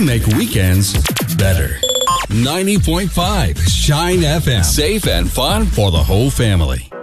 make weekends better. 90.5 Shine FM. Safe and fun for the whole family.